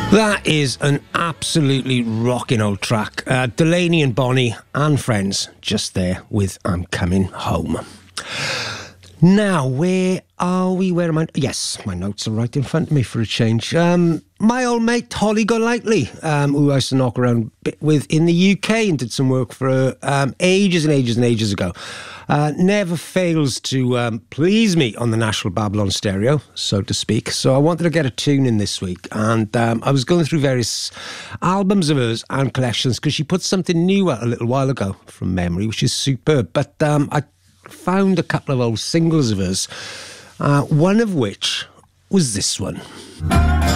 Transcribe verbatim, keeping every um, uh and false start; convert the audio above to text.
That is an absolutely rocking old track. Uh, Delaney and Bonnie and Friends just there with I'm Coming Home. Now, where are we? Where am I? Yes, my notes are right in front of me for a change. Um, my old mate, Holly Golightly, um, who I used to knock around a bit with in the U K and did some work for her um, ages and ages and ages ago, uh, never fails to um, please me on the National Babylon stereo, so to speak. So I wanted to get a tune in this week, and um, I was going through various albums of hers and collections because she put something new out a little while ago from memory, which is superb. But um, I found a couple of old singles of hers, uh, one of which was this one.